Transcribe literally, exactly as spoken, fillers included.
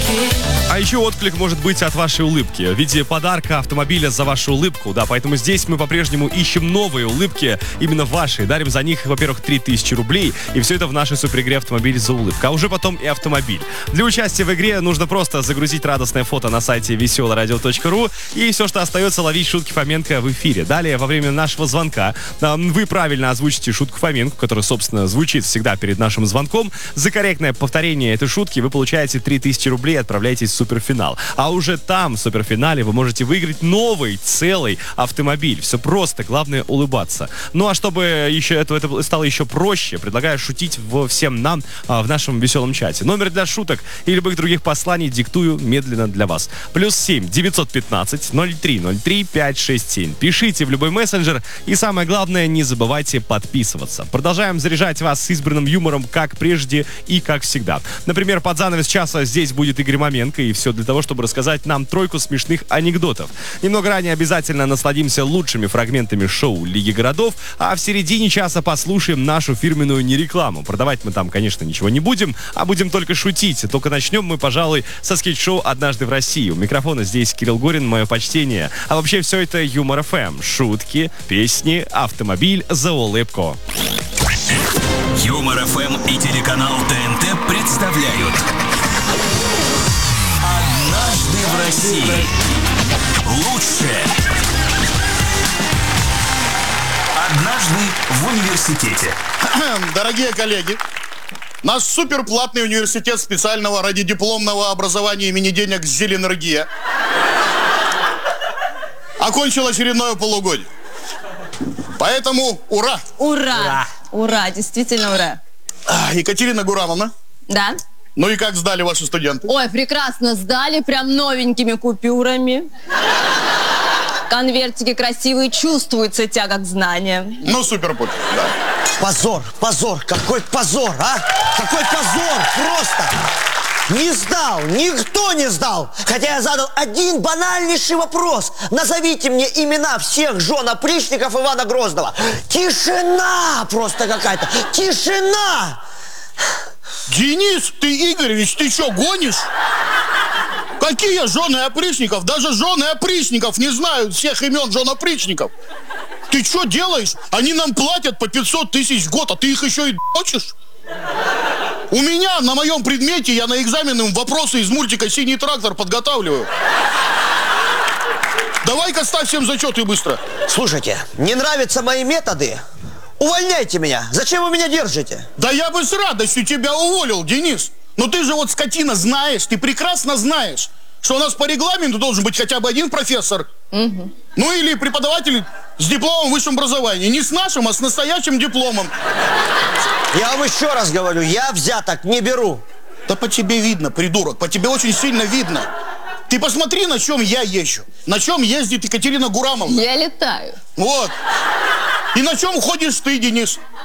А еще отклик может быть от вашей улыбки в виде подарка автомобиля за вашу улыбку, да, поэтому здесь мы по-прежнему ищем новые улыбки, именно ваши, дарим за них, во-первых, три тысячи рублей, и все это в нашей суперигре «Автомобиль за улыбку», а уже потом и автомобиль. Для участия в игре нужно просто загрузить радостное фото на сайте веселое радио точка ру, и все, что остается, ловить шутки Фоменко в эфире. Далее, во время нашего звонка, вы правильно озвучите шутку Фоменко, которая, собственно, звучит всегда перед нашим звонком. За корректное повторение этой шутки вы получаете три тысячи рублей и отправляетесь в суперфинал. А уже там, в суперфинале, вы можете выиграть новый, целый автомобиль. Все просто, главное улыбаться. Ну а чтобы еще это, это стало еще проще, предлагаю шутить в, всем нам а, в нашем веселом чате. Номер для шуток и любых других посланий диктую медленно для вас. Плюс семь девятьсот пятнадцать ноль три ноль три пять шесть семь. Пишите в любой мессенджер и самое главное, не забывайте подписываться. Продолжаем заряжать вас с избранным юмором, как прежде и как всегда. Например, под занавес часа здесь будет Игорь Маменко, и все для того, чтобы рассказать нам тройку смешных анекдотов. Немного ранее обязательно насладимся лучшими фрагментами шоу «Лиги городов», а в середине часа послушаем нашу фирменную нерекламу. Продавать мы там, конечно, ничего не будем, а будем только шутить. Только начнем мы, пожалуй, со скетч-шоу «Однажды в России». У микрофона здесь Кирилл Горин, мое почтение. А вообще все это Юмор эф эм. Шутки, песни, автомобиль за улыбку. Юмор эф эм и телеканал тэ эн тэ представляют «Однажды в России». Лучшее. Однажды в университете. Дорогие коллеги, наш суперплатный университет специального радиодипломного образования имени денег «Зеленергия» окончил очередное полугодие. Поэтому ура! Ура! Ура, ура, действительно ура. А, Екатерина Гурамовна. Да? Ну и как сдали ваши студенты? Ой, прекрасно сдали, прям новенькими купюрами. Конвертики красивые, чувствуется тяга к знаниям. Ну, супер-пупер, да. Позор, позор, какой позор, а? Какой позор, просто! Не сдал, никто не сдал. Хотя я задал один банальнейший вопрос. Назовите мне имена всех жен опричников Ивана Грозного. Тишина просто какая-то, тишина! Денис, ты, Игоревич, ты что, гонишь? Какие жены опричников? Даже жены опричников не знают всех имен жен опричников. Ты что делаешь? Они нам платят по пятьсот тысяч в год, а ты их еще и д***чешь? У меня на моем предмете, я на экзамены вопросы из мультика «Синий трактор» подготавливаю. Давай-ка ставь всем зачеты быстро. Слушайте, не нравятся мои методы? Увольняйте меня. Зачем вы меня держите? Да я бы с радостью тебя уволил, Денис. Но ты же вот, скотина, знаешь, ты прекрасно знаешь, что у нас по регламенту должен быть хотя бы один профессор. Угу. Ну или преподаватель с дипломом в высшем образовании. Не с нашим, а с настоящим дипломом. Я вам еще раз говорю, я взяток не беру. Да по тебе видно, придурок, по тебе очень сильно видно. Ты посмотри, на чем я езжу. На чем ездит Екатерина Гурамовна. Я летаю. Вот. И на чем ходишь ты, Денис?